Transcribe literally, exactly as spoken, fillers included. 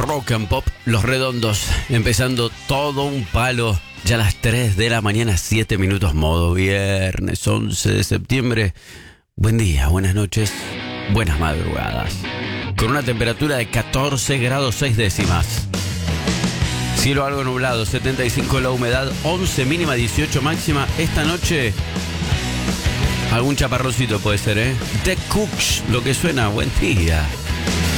rock and pop, Los Redondos, empezando todo un palo, ya a las tres de la mañana, siete minutos, modo viernes, once de septiembre. Buen día, buenas noches, buenas madrugadas. Con una temperatura de catorce grados seis décimas. Cielo algo nublado, setenta y cinco la humedad, once mínima, dieciocho máxima. Esta noche, algún chaparroncito puede ser, ¿eh? The Cooks, lo que suena, buen día.